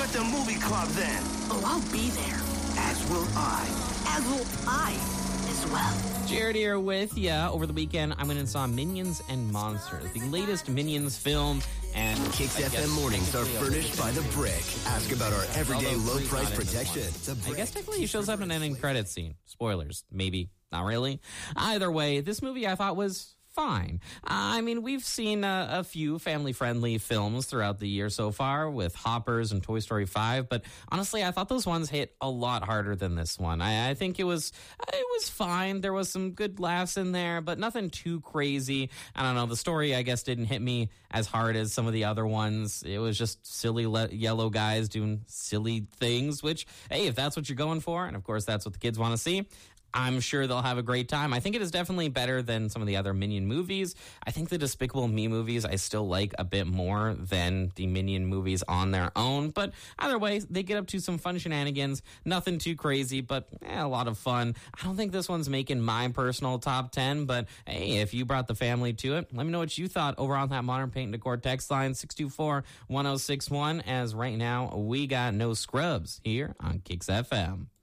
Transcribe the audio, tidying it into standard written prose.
at the movie club then. Oh, I'll be there. As will I. As will I as well. Jared here with ya. Over the weekend, I went and saw Minions and Monsters, the latest Minions film. And Kicks FM mornings are furnished by The Brick. Ask about our everyday low price protection. I guess technically he shows up in an end credits scene. Spoilers, maybe, not really. Either way, this movie I thought was fine. I mean, we've seen a few family-friendly films throughout the year so far with Hoppers and Toy Story 5, but honestly, I thought those ones hit a lot harder than this one. I think it was fine. There was some good laughs in there, but nothing too crazy. I don't know. The story, I guess, didn't hit me as hard as some of the other ones. It was just silly yellow guys doing silly things, which, hey, if that's what you're going for, and of course that's what the kids want to see, I'm sure they'll have a great time. I think it is definitely better than some of the other Minion movies. I think the Despicable Me movies I still like a bit more than the Minion movies on their own. But either way, they get up to some fun shenanigans. Nothing too crazy, but a lot of fun. I don't think this one's making my personal top 10, but hey, if you brought the family to it, let me know what you thought over on that Modern Paint and Decor text line 624-1061, as right now we got no scrubs here on Kicks FM.